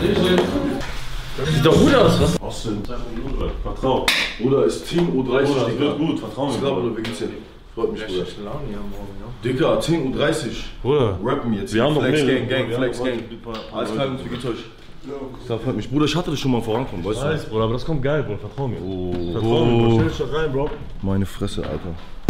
Sieht doch gut aus, was? Austin, vertrau. Bruder, ist Team U30. Bruder, das wird gut, vertrau mir. Bruder, wie geht's dir? Freut mich, Bruder. Dicker, 10:30 Uhr. Bruder. Rappen jetzt. Wir haben noch Flex mehr. Gang, Flex Gang. Alles klar, wie geht's euch? Das freut mich. Bruder, ich hatte das schon mal vorankommen, weißt du? Bruder, aber das kommt geil, Bruder, vertrau mir. Oh, Vertrau mir, Bruder. Stell dich doch rein, Bro. Meine Fresse, Alter.